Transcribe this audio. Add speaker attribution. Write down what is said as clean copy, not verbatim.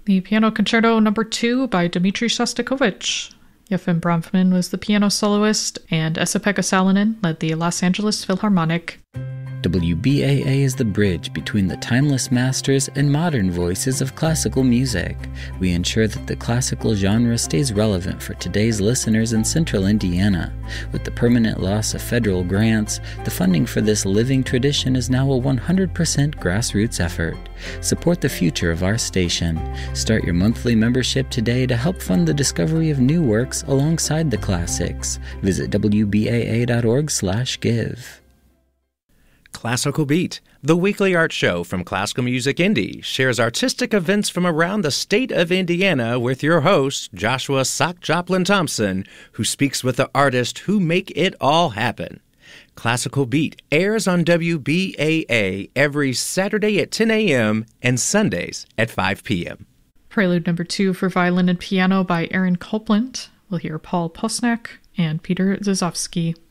Speaker 1: The Piano Concerto No. 2 by Dmitri Shostakovich. Yefim Bronfman was the piano soloist, and Esa-Pekka Salonen led the Los Angeles Philharmonic.
Speaker 2: WBAA is the bridge between the timeless masters and modern voices of classical music. We ensure that the classical genre stays relevant for today's listeners in central Indiana. With the permanent loss of federal grants, the funding for this living tradition is now a 100% grassroots effort. Support the future of our station. Start your monthly membership today to help fund the discovery of new works alongside the classics. Visit wbaa.org/give.
Speaker 3: Classical Beat, the weekly art show from Classical Music Indy, shares artistic events from around the state of Indiana with your host, Joshua Sock Joplin Thompson, who speaks with the artists who make it all happen. Classical Beat airs on WBAA every Saturday at 10 a.m. and Sundays at 5 p.m.
Speaker 1: Prelude No. 2 for violin and piano by Aaron Copland. We'll hear Paul Posnack and Peter Zazowski.